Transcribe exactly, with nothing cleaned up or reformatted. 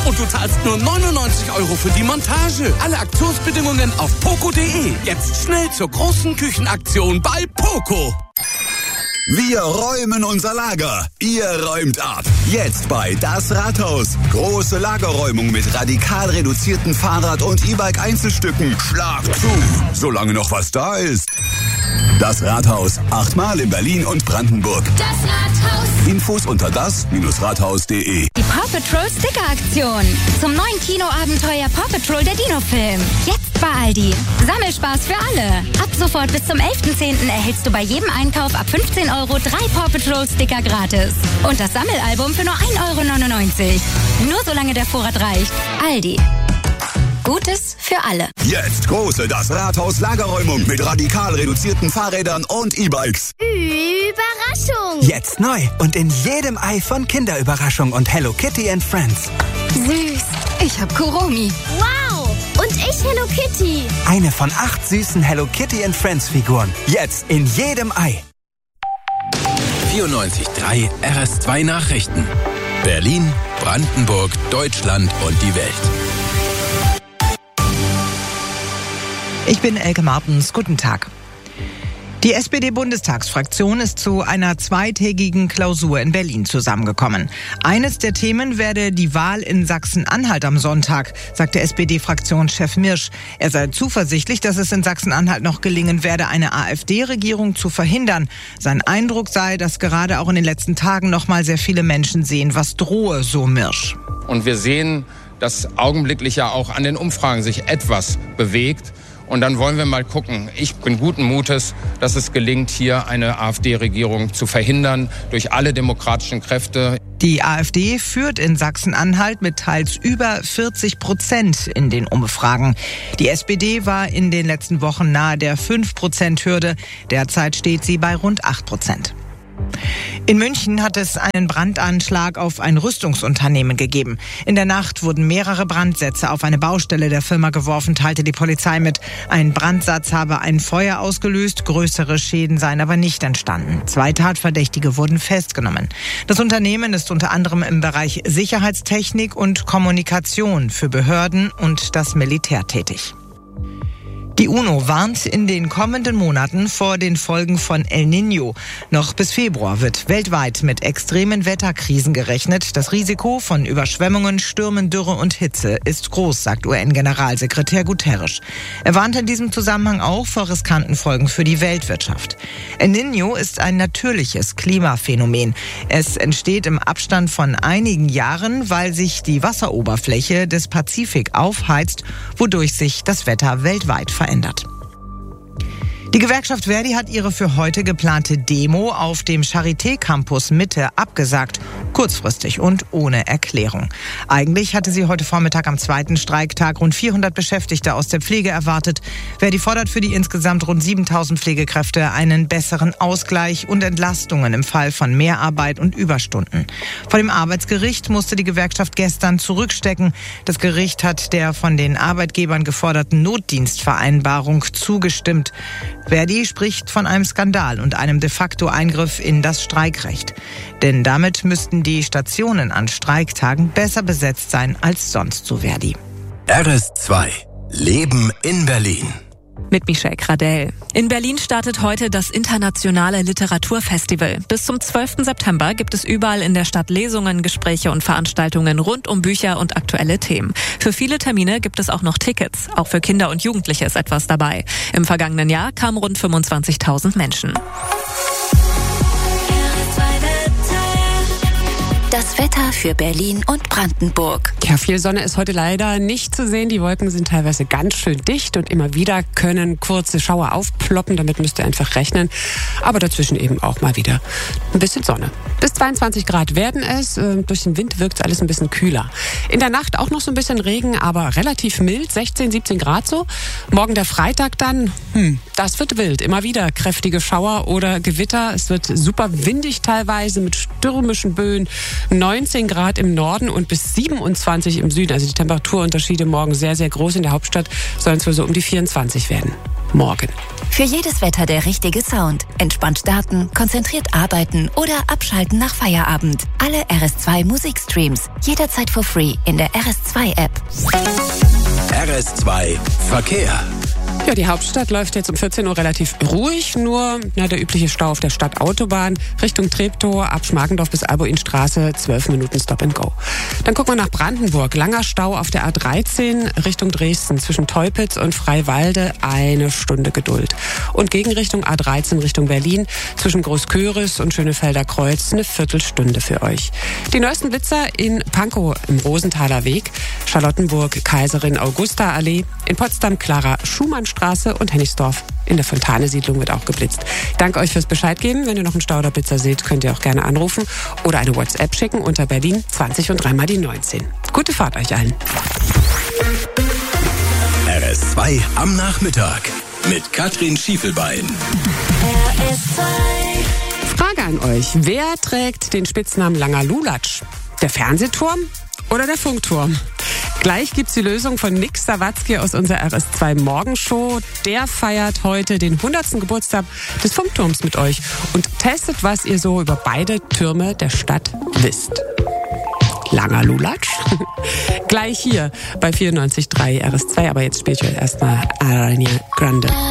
Und du zahlst nur neunundneunzig Euro für die Montage. Alle Aktionsbedingungen auf poco punkt de. Jetzt schnell zur großen Küchenaktion bei Poco. Wir räumen unser Lager. Ihr räumt ab. Jetzt bei Das Rathaus. Große Lagerräumung mit radikal reduzierten Fahrrad- und E-Bike-Einzelstücken. Schlag zu, solange noch was da ist. Das Rathaus. Achtmal in Berlin und Brandenburg. Das Rathaus. Infos unter das Rathaus punkt de. Die Paw Patrol Sticker-Aktion. Zum neuen Kinoabenteuer Paw Patrol, der Dino-Film. Jetzt bei Aldi. Sammelspaß für alle. Ab sofort bis zum elften zehnten erhältst du bei jedem Einkauf ab fünfzehn Euro drei Paw Patrol Sticker gratis. Und das Sammelalbum für nur ein Euro neunundneunzig. Nur solange der Vorrat reicht. Aldi. Gutes für alle. Jetzt große Das Rathaus Lagerräumung mit radikal reduzierten Fahrrädern und E-Bikes. Überraschung! Jetzt neu und in jedem Ei von Kinderüberraschung und Hello Kitty and Friends. Süß. Ich hab Kuromi. Wow! Und ich Hello Kitty. Eine von acht süßen Hello Kitty and Friends Figuren. Jetzt in jedem Ei. vierundneunzig Komma drei R S zwei Nachrichten. Berlin, Brandenburg, Deutschland und die Welt. Ich bin Elke Martens. Guten Tag. Die S P D-Bundestagsfraktion ist zu einer zweitägigen Klausur in Berlin zusammengekommen. Eines der Themen werde die Wahl in Sachsen-Anhalt am Sonntag, sagte S P D-Fraktionschef Mirsch. Er sei zuversichtlich, dass es in Sachsen-Anhalt noch gelingen werde, eine AfD-Regierung zu verhindern. Sein Eindruck sei, dass gerade auch in den letzten Tagen noch mal sehr viele Menschen sehen, was drohe, so Mirsch. Und wir sehen, dass augenblicklich ja auch an den Umfragen sich etwas bewegt. Und dann wollen wir mal gucken. Ich bin guten Mutes, dass es gelingt, hier eine AfD-Regierung zu verhindern durch alle demokratischen Kräfte. Die AfD führt in Sachsen-Anhalt mit teils über vierzig Prozent in den Umfragen. Die S P D war in den letzten Wochen nahe der fünf Prozent Hürde. Derzeit steht sie bei rund acht Prozent. In München hat es einen Brandanschlag auf ein Rüstungsunternehmen gegeben. In der Nacht wurden mehrere Brandsätze auf eine Baustelle der Firma geworfen, teilte die Polizei mit. Ein Brandsatz habe ein Feuer ausgelöst, größere Schäden seien aber nicht entstanden. Zwei Tatverdächtige wurden festgenommen. Das Unternehmen ist unter anderem im Bereich Sicherheitstechnik und Kommunikation für Behörden und das Militär tätig. Die UNO warnt in den kommenden Monaten vor den Folgen von El Niño. Noch bis Februar wird weltweit mit extremen Wetterkrisen gerechnet. Das Risiko von Überschwemmungen, Stürmen, Dürre und Hitze ist groß, sagt U N-Generalsekretär Guterres. Er warnt in diesem Zusammenhang auch vor riskanten Folgen für die Weltwirtschaft. El Niño ist ein natürliches Klimaphänomen. Es entsteht im Abstand von einigen Jahren, weil sich die Wasseroberfläche des Pazifik aufheizt, wodurch sich das Wetter weltweit verändert. Verändert. Die Gewerkschaft Verdi hat ihre für heute geplante Demo auf dem Charité-Campus Mitte abgesagt, kurzfristig und ohne Erklärung. Eigentlich hatte sie heute Vormittag am zweiten Streiktag rund vierhundert Beschäftigte aus der Pflege erwartet. Verdi fordert für die insgesamt rund siebentausend Pflegekräfte einen besseren Ausgleich und Entlastungen im Fall von Mehrarbeit und Überstunden. Vor dem Arbeitsgericht musste die Gewerkschaft gestern zurückstecken. Das Gericht hat der von den Arbeitgebern geforderten Notdienstvereinbarung zugestimmt. Verdi spricht von einem Skandal und einem de facto Eingriff in das Streikrecht. Denn damit müssten die Stationen an Streiktagen besser besetzt sein als sonst, so Verdi. R S zwei. Leben in Berlin. Mit Michelle Gradell. In Berlin startet heute das internationale Literaturfestival. Bis zum zwölften September gibt es überall in der Stadt Lesungen, Gespräche und Veranstaltungen rund um Bücher und aktuelle Themen. Für viele Termine gibt es auch noch Tickets. Auch für Kinder und Jugendliche ist etwas dabei. Im vergangenen Jahr kamen rund fünfundzwanzigtausend Menschen. Das Wetter für Berlin und Brandenburg. Ja, viel Sonne ist heute leider nicht zu sehen. Die Wolken sind teilweise ganz schön dicht und immer wieder können kurze Schauer aufploppen. Damit müsst ihr einfach rechnen. Aber dazwischen eben auch mal wieder ein bisschen Sonne. Bis zweiundzwanzig Grad werden es. Durch den Wind wirkt es alles ein bisschen kühler. In der Nacht auch noch so ein bisschen Regen, aber relativ mild. sechzehn, siebzehn Grad so. Morgen der Freitag dann, hm, das wird wild. Immer wieder kräftige Schauer oder Gewitter. Es wird super windig teilweise mit stürmischen Böen. neunzehn Grad im Norden und bis siebenundzwanzig im Süden. Also die Temperaturunterschiede morgen sehr, sehr groß. In der Hauptstadt sollen es wohl so um die vierundzwanzig werden. morgen. Für jedes Wetter der richtige Sound. Entspannt starten, konzentriert arbeiten oder abschalten nach Feierabend. Alle R S zwei Musikstreams. Jederzeit for free in der R S zwei App. R S zwei Verkehr. Ja, die Hauptstadt läuft jetzt um vierzehn Uhr relativ ruhig, nur na, der übliche Stau auf der Stadtautobahn Richtung Treptow, ab Schmargendorf bis Albuinstraße, zwölf Minuten Stop and Go. Dann gucken wir nach Brandenburg. Langer Stau auf der A dreizehn Richtung Dresden zwischen Teupitz und Freiwalde, eine Stunde Geduld. Und Gegenrichtung A dreizehn Richtung Berlin zwischen Großköris und Schönefelder Kreuz, eine Viertelstunde für euch. Die neuesten Blitzer in Pankow im Rosenthaler Weg, Charlottenburg Kaiserin Augusta Allee, in Potsdam Clara Schumann Straße und Hennigsdorf in der Fontane-Siedlung wird auch geblitzt. Danke euch fürs Bescheid geben. Wenn ihr noch einen Stau oder Blitzer seht, könnt ihr auch gerne anrufen oder eine WhatsApp schicken unter Berlin zwanzig und dreimal die neunzehn. Gute Fahrt euch allen. R S zwei am Nachmittag mit Katrin Schiefelbein. R S zwei. Frage an euch. Wer trägt den Spitznamen Langer Lulatsch? Der Fernsehturm oder der Funkturm? Gleich gibt's die Lösung von Nick Sawatzki aus unserer R S zwei Morgenshow. Der feiert heute den hundertsten Geburtstag des Funkturms mit euch und testet, was ihr so über beide Türme der Stadt wisst. Langer Lulatsch? Gleich hier bei vierundneunzig Komma drei R S zwei, aber jetzt spielt ihr erstmal Ariana Grande.